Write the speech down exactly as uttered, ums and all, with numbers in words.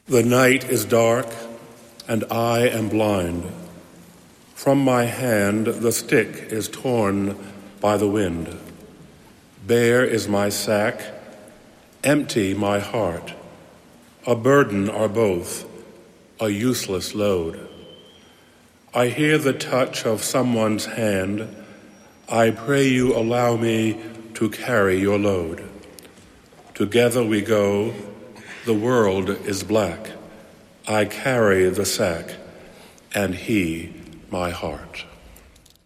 The night is dark, and I am blind. From my hand the stick is torn by the wind. Bare is my sack, empty my heart. A burden are both, a useless load. I hear the touch of someone's hand. I pray you allow me to carry your load. Together we go, the world is black. I carry the sack, and he my heart.